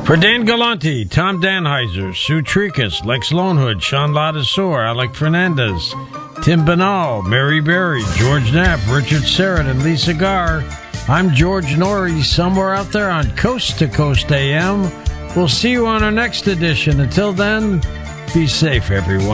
For Dan Galante, Tom Danheiser, Sue Tricus, Lex Lonehood, Sean Ladasor, Alec Fernandez, Tim Banal, Mary Berry, George Knapp, Richard Serrett, and Lisa Garr, I'm George Norrie, somewhere out there on Coast to Coast AM. We'll see you on our next edition. Until then, be safe, everyone.